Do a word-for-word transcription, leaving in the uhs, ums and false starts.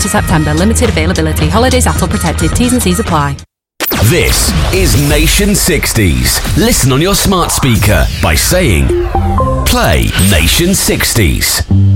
to September. Limited availability. Holidays A T L protected. T's and C's apply. This is Nation sixties. Listen on your smart speaker by saying, play Nation sixties.